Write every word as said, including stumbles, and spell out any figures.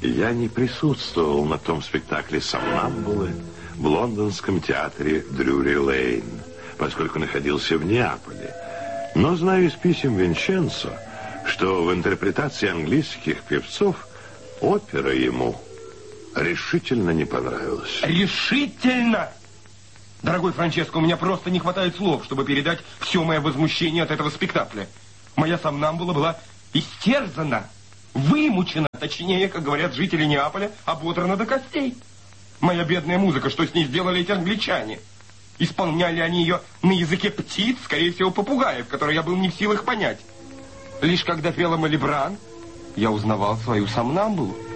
Я не присутствовал на том спектакле «Сомнамбулы» в лондонском театре Дрюри-Лейн, поскольку находился в Неаполе. Но знаю из писем Винченцо, что в интерпретации английских певцов опера ему решительно не понравилась. Решительно? Дорогой Франческо, у меня просто не хватает слов, чтобы передать все мое возмущение от этого спектакля. Моя сомнамбула была истерзана, вымучена, точнее, как говорят жители Неаполя, ободрана до костей. Моя бедная музыка, что с ней сделали эти англичане? Исполняли они ее на языке птиц, скорее всего, попугаев, которые я был не в силах понять. Лишь когда пела Малибран, я узнавал свою сомнамбулу.